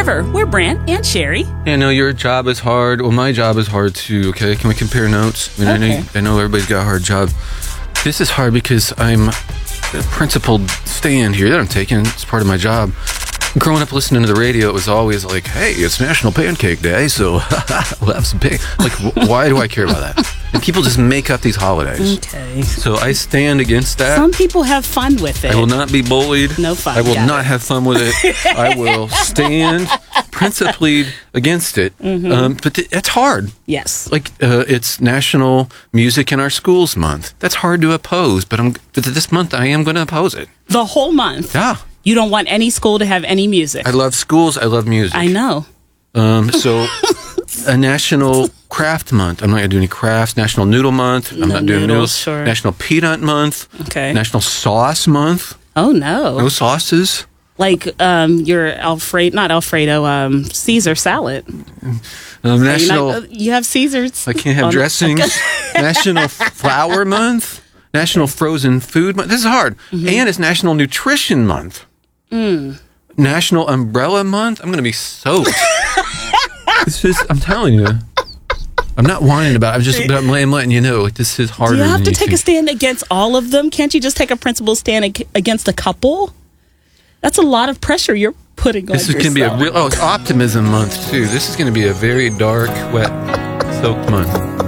Trevor, we're Brant and Sherry. Yeah, no, your job is hard. Well, my job is hard too, okay? Can we compare notes? I mean, Okay. I know everybody's got a hard job. This is hard because I'm a principled stand here that I'm taking. It's part of my job. Growing up listening to the radio, it was always like, hey, it's National Pancake Day, so we'll have some pancake. Like, why do I care about that? And people just make up these holidays. Okay. So I stand against that. Some people have fun with it. I will not be bullied. No fun. I will Got not it. have fun with it. I will stand principally against it. But it's hard. Yes. Like, it's National Music in Our Schools Month. That's hard to oppose, but this month I am going to oppose it. The whole month. Yeah. You don't want any school to have any music. I love schools. I love music. I know. So a National Craft Month. I'm not going to do any crafts. National Noodle Month. I'm not doing noodles. Sure. National Peanut Month. Okay. National Sauce Month. Oh, no. No sauces. Like your Caesar salad. National... You have Caesars. I can't have dressings. National Flower Month. National Frozen Food Month. This is hard. And it's National Nutrition Month. National Umbrella Month. I'm going to be soaked. I'm telling you. I'm not whining about it. I'm letting you know. Like, this is harder Do you have than to you take a think. stand against all of them? Can't you just take a principled stand against a couple? That's a lot of pressure you're putting on This is yourself. going to be it's Optimism Month, too. This is going to be a very dark, wet, soaked month.